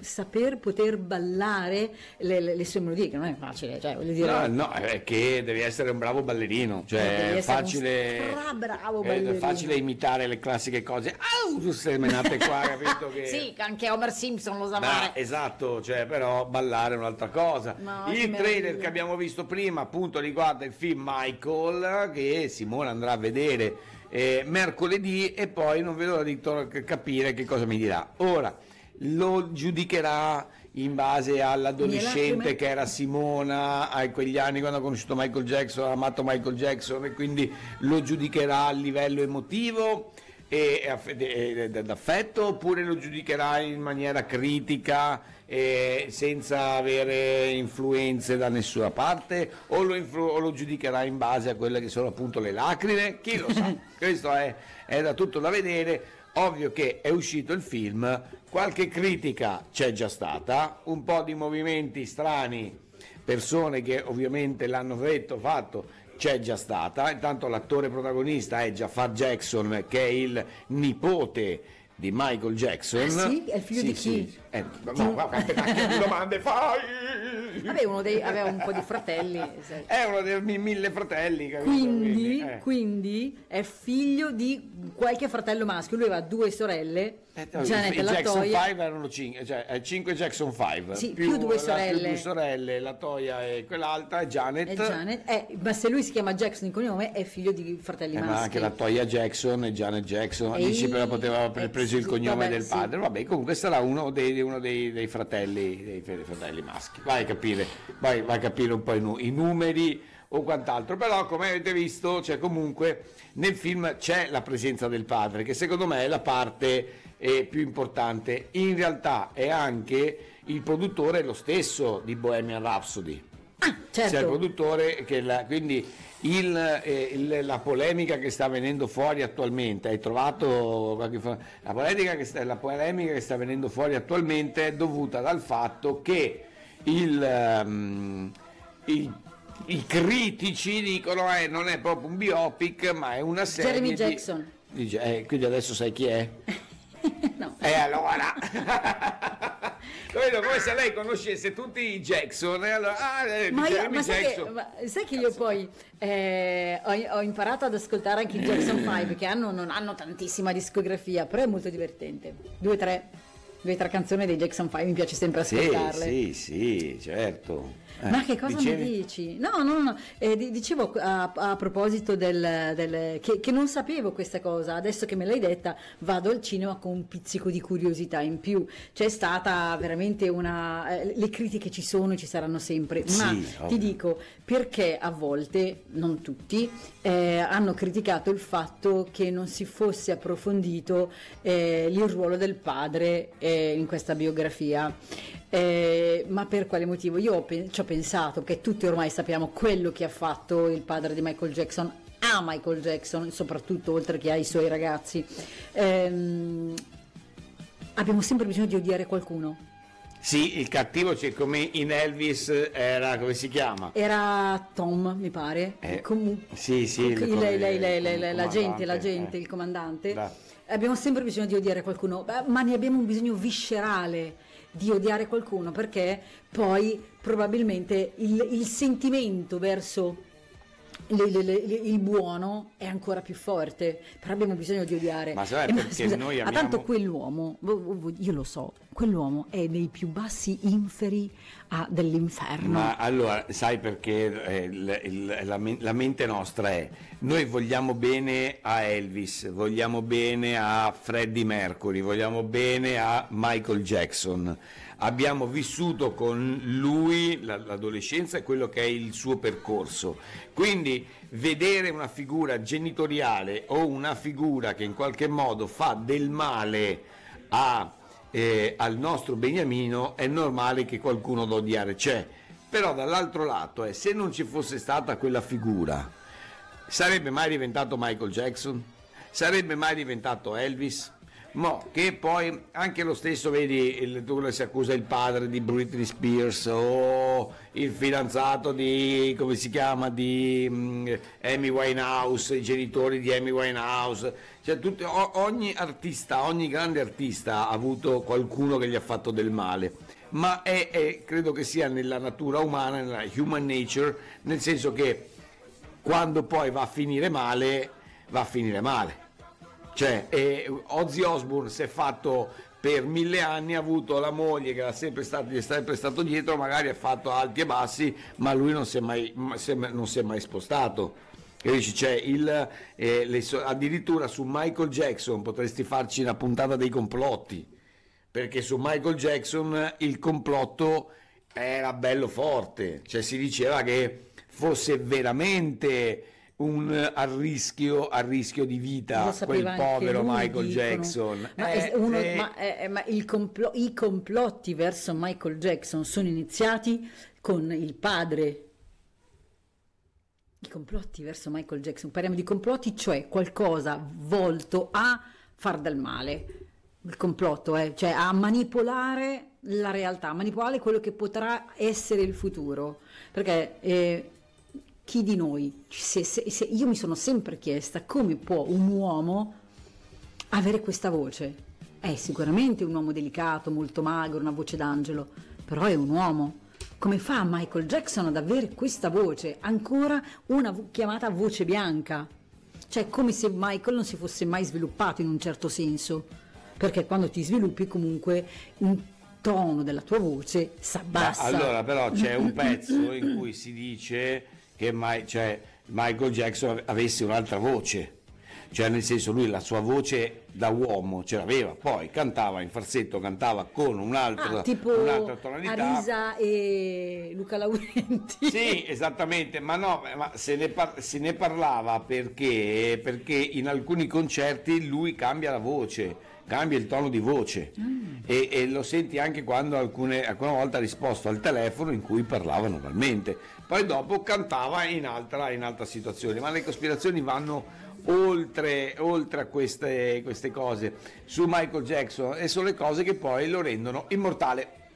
saper poter ballare le sue melodie, che non è facile, cioè voglio dire. No, è che devi essere un bravo ballerino, cioè è facile, bravo ballerino. È facile imitare le classiche cose. Sei menate qua, capito che... Sì, anche Homer Simpson lo sa fare. Esatto, cioè, però ballare è un'altra cosa. Il trailer che abbiamo visto prima appunto riguarda il film Michael, che Simone andrà a vedere mercoledì, e poi non vedo l'ora di capire che cosa mi dirà. Ora lo giudicherà in base all'adolescente che era Simona a quegli anni quando ha conosciuto Michael Jackson, ha amato Michael Jackson, e quindi lo giudicherà a livello emotivo e d'affetto, oppure lo giudicherà in maniera critica senza avere influenze da nessuna parte, o lo giudicherà in base a quelle che sono appunto le lacrime, chi lo sa. Questo è da tutto da vedere. Ovvio che è uscito il film, qualche critica c'è già stata, un po' di movimenti strani, persone che ovviamente l'hanno fatto c'è già stata. Intanto l'attore protagonista è Jafar Jackson, che è il nipote di Michael Jackson. Sì? È il figlio di chi? Sì. Che domande fai? Aveva un po' di fratelli. È uno dei 1000 fratelli. Quindi è figlio di qualche fratello maschio. Lui aveva 2 sorelle. Janet e la Jackson Toya. 5 erano 5, cioè 5 Jackson 5. Sì, più 2 sorelle. Più 2 sorelle, la Toya e quell'altra, e Janet. Ma se lui si chiama Jackson di cognome, è figlio di fratelli maschi. Ma anche la Toya Jackson e Janet Jackson. Dici, però poteva aver preso il cognome del padre. Vabbè, comunque sarà uno dei fratelli maschi. Vai a capire un po' i numeri o quant'altro. Però, come avete visto, cioè, comunque nel film c'è la presenza del padre, che secondo me è la parte più importante. In realtà è anche il produttore lo stesso di Bohemian Rhapsody. Certo. C'è il produttore quindi la polemica che sta venendo fuori attualmente, hai trovato la polemica che sta venendo fuori attualmente è dovuta dal fatto che i critici dicono non è proprio un biopic, ma è una serie Jeremy Jackson. Quindi adesso sai chi è? No. Allora come se lei conoscesse tutti i Jackson, e allora sai che io poi ho imparato ad ascoltare anche i Jackson 5, che non hanno tantissima discografia, però è molto divertente. 2 o 3 canzoni dei Jackson 5 mi piace sempre ascoltarle. Sì, certo. Ma che cosa mi dici? No, dicevo a proposito che non sapevo questa cosa, adesso che me l'hai detta vado al cinema con un pizzico di curiosità in più. C'è stata veramente le critiche ci saranno sempre, ma ti dico perché a volte, non tutti, hanno criticato il fatto che non si fosse approfondito il ruolo del padre in questa biografia. Ma per quale motivo? Io ci ho pensato, che tutti ormai sappiamo quello che ha fatto il padre di Michael Jackson a Michael Jackson, soprattutto, oltre che ai suoi ragazzi. Abbiamo sempre bisogno di odiare qualcuno. Sì, il cattivo, cioè, come in Elvis era, come si chiama? Era Tom, mi pare. L'agente, il comandante. Abbiamo sempre bisogno di odiare qualcuno, ma ne abbiamo un bisogno viscerale di odiare qualcuno, perché poi probabilmente il sentimento verso il buono è ancora più forte, però abbiamo bisogno di odiare. Ma sai perché noi amiamo... tanto quell'uomo, io lo so, quell'uomo è nei più bassi inferi dell'inferno. Ma allora sai perché la mente nostra è: noi vogliamo bene a Elvis, vogliamo bene a Freddie Mercury, vogliamo bene a Michael Jackson, abbiamo vissuto con lui l'adolescenza e quello che è il suo percorso, quindi vedere una figura genitoriale o una figura che in qualche modo fa del male al nostro beniamino, è normale che qualcuno da odiare c'è. Però dall'altro lato se non ci fosse stata quella figura, sarebbe mai diventato Michael Jackson? Sarebbe mai diventato Elvis? Che poi anche lo stesso, vedi, tu si accusa il padre di Britney Spears o il fidanzato di, come si chiama, di Amy Winehouse, i genitori di Amy Winehouse, cioè ogni artista, ogni grande artista ha avuto qualcuno che gli ha fatto del male, ma credo che sia nella natura umana, nella human nature, nel senso che quando poi va a finire male, va a finire male. Cioè, Ozzy Osbourne si è fatto per 1000 anni, ha avuto la moglie che gli è sempre stato dietro, magari ha fatto alti e bassi, ma lui non si è mai spostato. Capisci? Cioè, addirittura su Michael Jackson potresti farci una puntata dei complotti, perché su Michael Jackson il complotto era bello forte, cioè si diceva che fosse veramente a rischio di vita quel povero Michael Jackson. Ma i complotti verso Michael Jackson sono iniziati con il padre. I complotti verso Michael Jackson, parliamo di complotti, cioè qualcosa volto a far del male. Il complotto cioè a manipolare la realtà, manipolare quello che potrà essere il futuro, perché chi di noi, io mi sono sempre chiesta come può un uomo avere questa voce. È sicuramente un uomo delicato, molto magro, una voce d'angelo, però è un uomo. Come fa Michael Jackson ad avere questa voce, ancora una chiamata voce bianca? Cioè come se Michael non si fosse mai sviluppato in un certo senso, perché quando ti sviluppi comunque un tono della tua voce s'abbassa. Allora però c'è un pezzo in cui si dice che Michael Jackson avesse un'altra voce, cioè nel senso lui la sua voce da uomo ce l'aveva, poi cantava in falsetto, cantava con un'altra tonalità, Arisa e Luca Laurenti. Sì, esattamente, ma se ne parlava perché in alcuni concerti lui cambia la voce, cambia il tono di voce e lo senti anche quando alcune volte ha risposto al telefono in cui parlava normalmente, poi dopo cantava in altra situazione, ma le cospirazioni vanno oltre a queste cose su Michael Jackson e sono le cose che poi lo rendono immortale.